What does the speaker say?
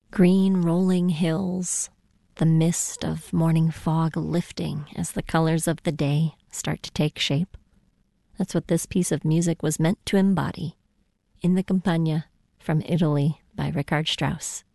Green rolling hills, the mist of morning fog lifting as the colors of the day start to take shape. That's what this piece of music was meant to embody. In the Campagna from Italy by Richard Strauss.